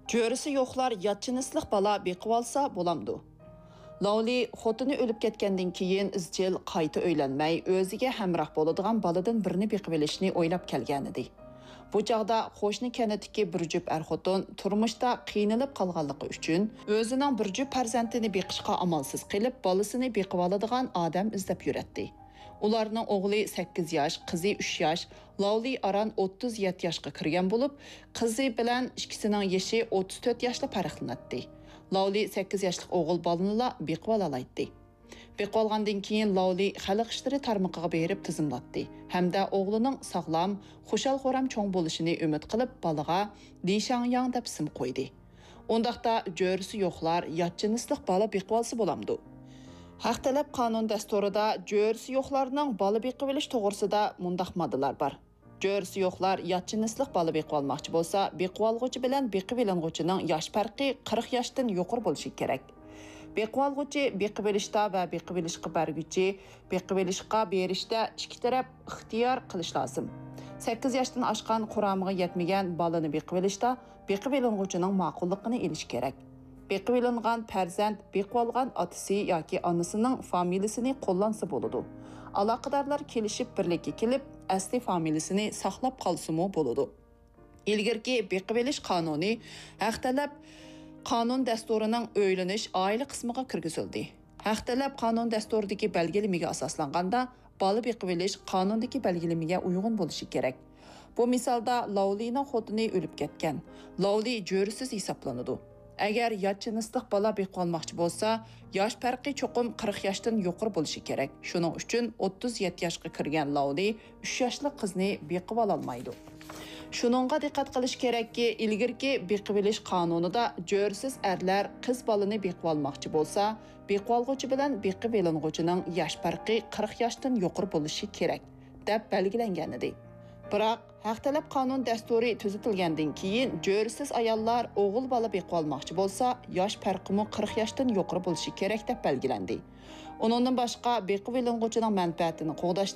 Görüsü yo'qlar yatchinisliq bala beqib olsa bo'lamdi. Lavli xotini o'lib ketgandan keyin izchil qayta uylanmay, o'ziga hamroh bo'ladigan baladan birini beqib olishni o'ylab kelgan edi. Bu chaqda qo'shni kanatdagi bir jup er-xotin turmushda qiynalib qolganligi uchun o'zining bir jup farzandini beqishga amalsiz qilib, balasini beqib oladigan odam izlab yuradi. Ularning o'g'li 8 yosh, qizi 3 yosh, Lavli aran 37 yoshga kirgan bo'lib, qizi bilan ikkisining yoshi 34 yoshda farqlanadi. Lavli 8 yoshli o'g'il balani beqib olaydi. Beqib olgandan keyin Lavli xalq ishlari tarmoqiga berib tizimlatdi. Hamda o'g'lining sog'lom, xushal-xo'ram cho'ng bo'lishini umid qilib, balaga Dishangyang deb ism qo'ydi. Undaqda jo'risi yo'qlar yatchinisliq bala beqib olsa bo'lamdi. Haq talab qonun dasturida jo'risi yo'qlarning bala beqib olish to'g'risida mundaq moddalar bor. Jo'risi yo'qlar yatchinisliq bala beqib olmoqchi bo'lsa, beqib olg'uchi bilan beqib olinguchining yosh farqi 40 yoshdan yuqori bo'lishi kerak. Beqib olg'uchi beqib olishda va beqib olishga berguchi beqib olishga berishda ikki taraf ixtiyor qilish lozim. 8 yoshdan oshgan quramiga yetmagan balani beqib olishda beqib olinguchining ma'qulligini elish kerak. Beqib olingan farzand beqib olgan otasi yoki onasining familiyasini qo'llansa bo'ladi. Aloqadorlar kelishib birlikka kelib, asli familiyasini saqlab qolsa-mu bo'ladi. Ilgirki beqib olish qonuni haq talab qonun dasturining o'ylanish oila qismiga kirgizildi. Haq talab qonun dasturidagi belgilamaga asoslanganda bola beqib olish qonundagi belgilamaga uyg'un bo'lishi kerak. Bu misolda Lavlining xotini o'lib ketgan. Lavli jo'risiz hisoblanadi. Agar yatchinisliq bala beqib olmoqchi bo'lsa, yosh farqi cho'qim 40 yoshdan yuqori bo'lishi kerak. Shuning uchun 37 yoshga kirgan Lavli 3 yoshli qizni beqib ola olmaydi. Shuningga diqqat qilish kerakki, ilgirki beqib olish qonunida jo'risiz erlar qiz balani beqib olmoqchi bo'lsa, beqib olg'uchi bilan beqib olinguchining yosh farqi 40 yoshdan yuqori bo'lishi kerak deb belgilangan edi. Biroq haq talab qonun dasturi tuzitilgandan keyin jo'risiz ayollar o'g'il bola beqib olmoqchi bo'lsa, yosh farqimi 40 yoshdan yuqori bo'lishi kerak deb belgilandi. Undan boshqa beqib olinguchining manfaatini qo'g'dash